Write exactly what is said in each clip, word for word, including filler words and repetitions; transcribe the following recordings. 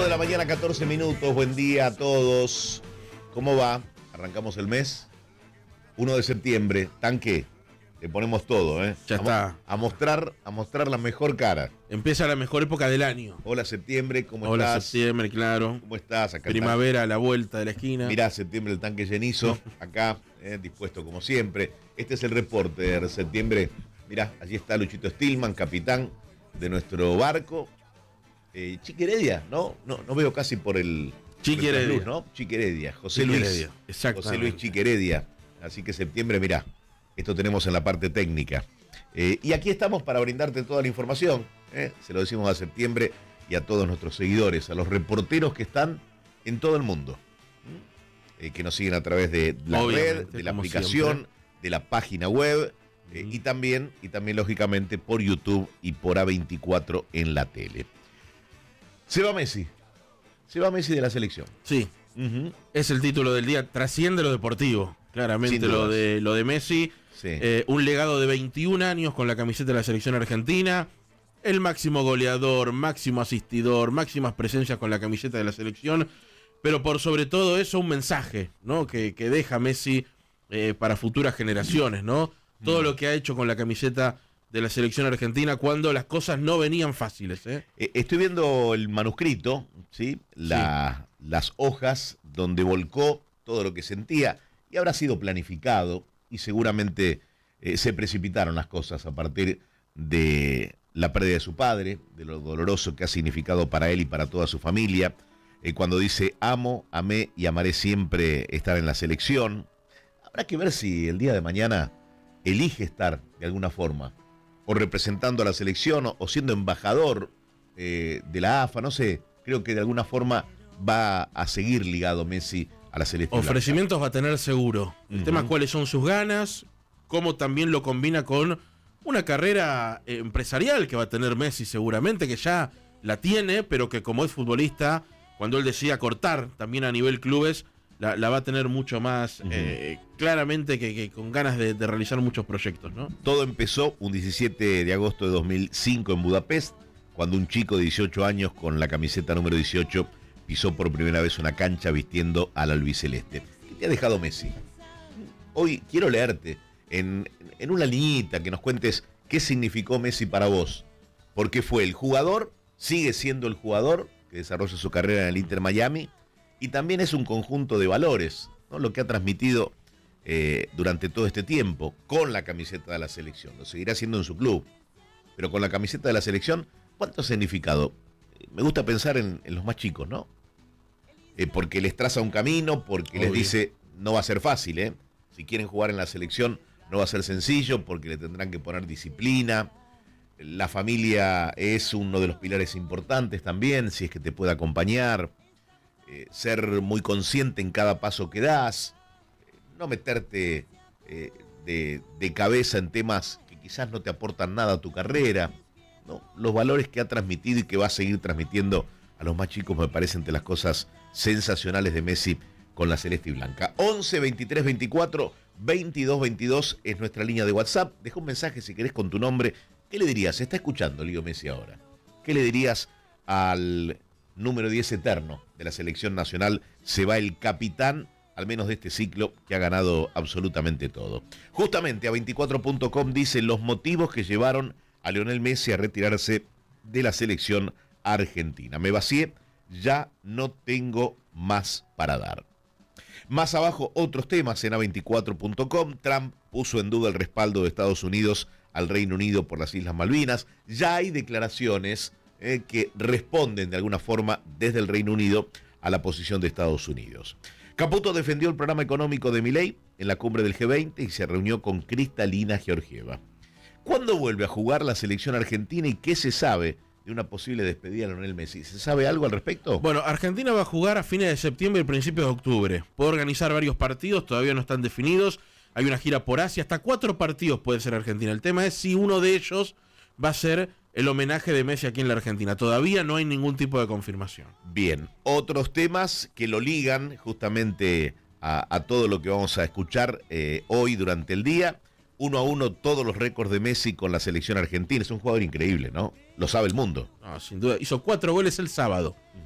de la mañana, catorce minutos. Buen día a todos. ¿Cómo va? Arrancamos el mes. uno de septiembre. Tanque. Le ponemos todo, ¿eh? Ya a, está. A mostrar, a mostrar la mejor cara. Empieza la mejor época del año. Hola, septiembre. ¿Cómo Hola, estás? septiembre, claro. ¿Cómo estás? Acá Primavera a la vuelta de la esquina. Mirá, septiembre, el tanque llenizo. Acá, eh, dispuesto como siempre. Este es el reporte de septiembre. Mirá, allí está Luchito Stillman, capitán de nuestro barco. Eh, Chiqui Heredia, ¿no? ¿no? No veo casi por el... Chiqui Heredia. Luz, ¿no? Chiqui Heredia. José Chiqui Luis. Heredia, exactamente. José Luis Chiqui Heredia. Así que septiembre, mirá, esto tenemos en la parte técnica. Eh, y aquí estamos para brindarte toda la información. ¿eh? Se lo decimos a septiembre y a todos nuestros seguidores, a los reporteros que están en todo el mundo. Eh, que nos siguen a través de la Obviamente, red, de la como aplicación, siempre. de la página web. Eh, Mm. y también, y también lógicamente por YouTube y por A veinticuatro en la tele. Se va Messi. Se va Messi de la selección. Sí, Uh-huh. es el título del día. Trasciende lo deportivo. Claramente Sin lo dudas. de, lo de Messi. Sí. Eh, un legado de veintiún años con la camiseta de la selección argentina. El máximo goleador, máximo asistidor, máximas presencias con la camiseta de la selección. Pero por sobre todo eso, un mensaje, ¿no? Que, que deja Messi eh, para futuras generaciones, ¿no? Todo Mm. lo que ha hecho con la camiseta de la selección argentina cuando las cosas no venían fáciles, ¿eh? Eh, estoy viendo el manuscrito, ¿sí? La, las hojas donde volcó todo lo que sentía y habrá sido planificado y seguramente eh, se precipitaron las cosas a partir de la pérdida de su padre, de lo doloroso que ha significado para él y para toda su familia. Eh, cuando dice amo, amé y amaré siempre estar en la selección, habrá que ver si el día de mañana elige estar de alguna forma o representando a la selección o, o siendo embajador eh, de la A F A, no sé, creo que de alguna forma va a seguir ligado Messi a la selección. Ofrecimientos va a tener seguro. El Ujú. tema es cuáles son sus ganas, cómo también lo combina con una carrera eh, empresarial que va a tener Messi seguramente, que ya la tiene, pero que como es futbolista, cuando él decida cortar también a nivel clubes, la, la va a tener mucho más Ujú. eh, claramente que, que con ganas de, de realizar muchos proyectos, ¿no? Todo empezó un diecisiete de agosto de dos mil cinco en Budapest, cuando un chico de dieciocho años con la camiseta número dieciocho pisó por primera vez una cancha vistiendo al albiceleste. ¿Qué te ha dejado Messi? Hoy quiero leerte en, en una liñita que nos cuentes qué significó Messi para vos. Porque fue el jugador, sigue siendo el jugador que desarrolla su carrera en el Inter Miami y también es un conjunto de valores, ¿no? Lo que ha transmitido eh, durante todo este tiempo con la camiseta de la selección. Lo seguirá haciendo en su club, pero con la camiseta de la selección, ¿cuánto ha significado? Me gusta pensar en, en los más chicos, ¿no? Eh, porque les traza un camino, porque Obvio. les dice, no va a ser fácil, ¿eh? Si quieren jugar en la selección, no va a ser sencillo, porque le tendrán que poner disciplina. La familia es uno de los pilares importantes también, si es que te puede acompañar. Eh, ser muy consciente en cada paso que das. Eh, no meterte eh, de, de cabeza en temas que quizás no te aportan nada a tu carrera, ¿no? Los valores que ha transmitido y que va a seguir transmitiendo a los más chicos me parecen entre las cosas sensacionales de Messi con la celeste y blanca. once, veintitrés, veinticuatro, veintidós, veintidós es nuestra línea de WhatsApp. Deja un mensaje si querés con tu nombre. ¿Qué le dirías? Se está escuchando Leo Messi ahora. ¿Qué le dirías al número diez eterno de la selección nacional? Se va el capitán, al menos de este ciclo, que ha ganado absolutamente todo. Justamente a veinticuatro punto com dice los motivos que llevaron a Lionel Messi a retirarse de la selección argentina. Me vacié, ya no tengo más para dar. Más abajo, otros temas en a veinticuatro punto com. Trump puso en duda el respaldo de Estados Unidos al Reino Unido por las Islas Malvinas. Ya hay declaraciones eh, que responden de alguna forma desde el Reino Unido a la posición de Estados Unidos. Caputo defendió el programa económico de Milei en la cumbre del G veinte y se reunió con Kristalina Georgieva. ¿Cuándo vuelve a jugar la selección argentina y qué se sabe de una posible despedida de Lionel Messi? ¿Se sabe algo al respecto? Bueno, Argentina va a jugar a fines de septiembre y principios de octubre. Puede organizar varios partidos, todavía no están definidos. Hay una gira por Asia, hasta cuatro partidos puede ser Argentina. El tema es si uno de ellos va a ser el homenaje de Messi aquí en la Argentina. Todavía no hay ningún tipo de confirmación. Bien, otros temas que lo ligan justamente a, a todo lo que vamos a escuchar eh, hoy durante el día. Uno a uno todos los récords de Messi con la selección argentina. Es un jugador increíble, ¿no? Lo sabe el mundo. No, sin duda. Hizo cuatro goles el sábado. Uh-huh.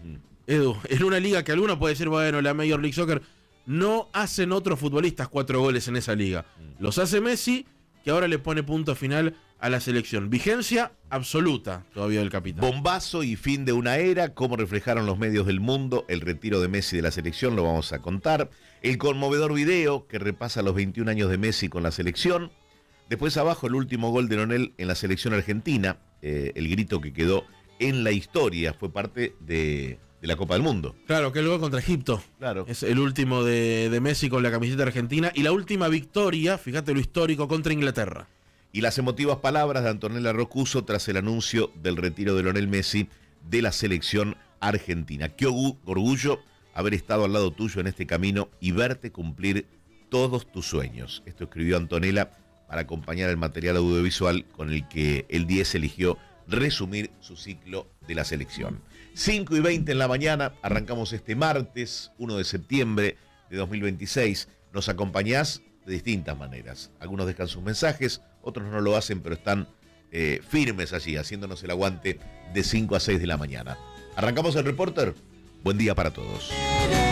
Edu, en una liga que alguno puede decir, bueno, la Major League Soccer, no hacen otros futbolistas cuatro goles en esa liga. Los hace Messi, que ahora le pone punto final a la selección. Vigencia absoluta todavía del capitán. Bombazo y fin de una era, cómo reflejaron los medios del mundo el retiro de Messi de la selección, lo vamos a contar. El conmovedor video que repasa los veintiún años de Messi con la selección. Después abajo el último gol de Lionel en la selección argentina, eh, el grito que quedó en la historia, fue parte de, de la Copa del Mundo. Claro, que el gol contra Egipto. Claro. Es el último de, de Messi con la camiseta argentina y la última victoria, fíjate lo histórico, contra Inglaterra. Y las emotivas palabras de Antonella Roccuzzo tras el anuncio del retiro de Lionel Messi de la selección argentina. Qué orgullo haber estado al lado tuyo en este camino y verte cumplir todos tus sueños. Esto escribió Antonella para acompañar el material audiovisual con el que el diez eligió resumir su ciclo de la selección. cinco y veinte en la mañana, arrancamos este martes, uno de septiembre de dos mil veintiséis. Nos acompañás de distintas maneras. Algunos dejan sus mensajes, otros no lo hacen, pero están eh, firmes allí, haciéndonos el aguante de cinco a seis de la mañana. ¿Arrancamos el Reporter? Buen día para todos.